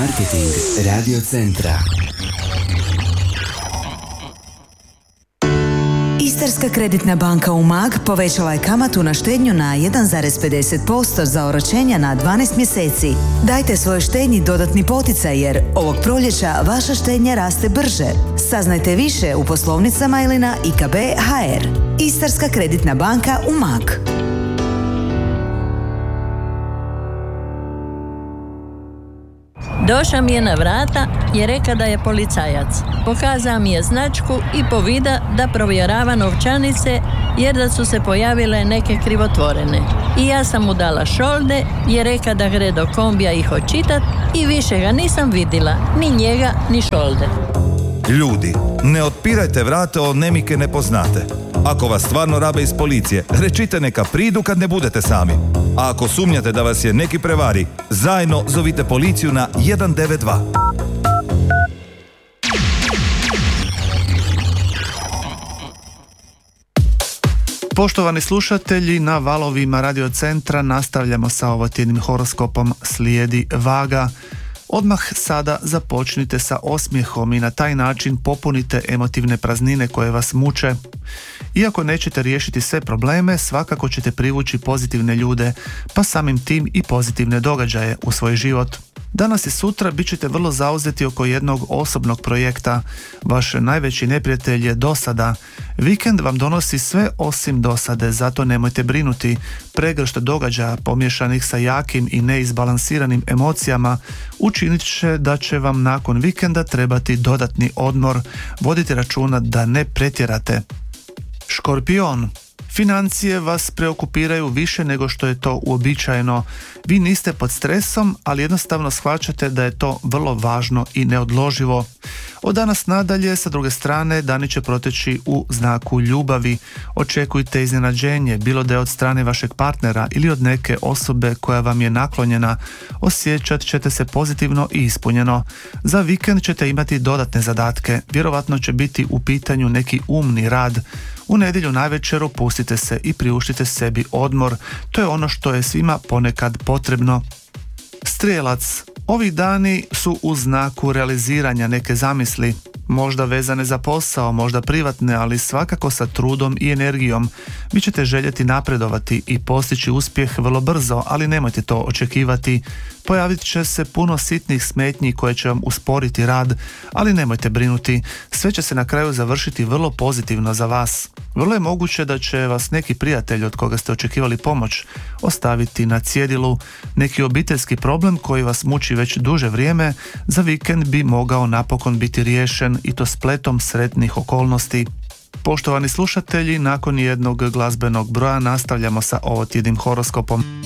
Marketing Radio Centra. Istarska kreditna banka Umag povećala je kamatu na štednju na 1,50% za oročenja na 12 mjeseci. Dajte svojoj štednji dodatni poticaj jer ovog proljeća vaša štednja raste brže. Saznajte više u poslovnicama ili na IKB.hr. Istarska kreditna banka Umag. Došao mi je na vrata i reka da je policajac. Pokazao mi je značku i povida da provjerava novčanice jer da su se pojavile neke krivotvorene. I ja sam mu dala šolde i reka da gre do kombija ih očitat i više ga nisam vidjela, ni njega, ni šolde. Ljudi, ne otpirajte vrate od nemike ne poznate. Ako vas stvarno rabe iz policije, rečite neka pridu kad ne budete sami. A ako sumnjate da vas je neki prevari, zajedno zovite policiju na 192. Poštovani slušatelji, na valovima Radio Centra nastavljamo sa ovotjednim horoskopom. Slijedi Vaga. Odmah sada započnite sa osmijehom i na taj način popunite emotivne praznine koje vas muče. Iako nećete riješiti sve probleme, svakako ćete privući pozitivne ljude, pa samim tim i pozitivne događaje u svoj život. Danas i sutra bit ćete vrlo zauzeti oko jednog osobnog projekta. Vaš najveći neprijatelj je dosada. Vikend vam donosi sve osim dosade, zato nemojte brinuti. Pregršt događaja pomješanih sa jakim i neizbalansiranim emocijama učinit će da će vam nakon vikenda trebati dodatni odmor. Vodite računa da ne pretjerate. Škorpion. Financije vas preokupiraju više nego što je to uobičajeno. Vi niste pod stresom, ali jednostavno shvaćate da je to vrlo važno i neodloživo. Od danas nadalje, sa druge strane, dani će proteći u znaku ljubavi. Očekujte iznenađenje, bilo da je od strane vašeg partnera ili od neke osobe koja vam je naklonjena. Osjećat ćete se pozitivno i ispunjeno. Za vikend ćete imati dodatne zadatke. Vjerovatno će biti u pitanju neki umni rad. U nedjelju navečer opustite se i priuštite sebi odmor. To je ono što je svima ponekad potrebno. Strijelac. Ovi dani su u znaku realiziranja neke zamisli. Možda vezane za posao, možda privatne, ali svakako sa trudom i energijom. Vi ćete željeti napredovati i postići uspjeh vrlo brzo, ali nemojte to očekivati. Pojavit će se puno sitnih smetnji koje će vam usporiti rad, ali nemojte brinuti. Sve će se na kraju završiti vrlo pozitivno za vas. Vrlo je moguće da će vas neki prijatelj od koga ste očekivali pomoć ostaviti na cjedilu. Neki obiteljski problem koji vas muči već duže vrijeme za vikend bi mogao napokon biti riješen i to spletom sretnih okolnosti. Poštovani slušatelji, nakon jednog glazbenog broja nastavljamo sa ovotjednim horoskopom.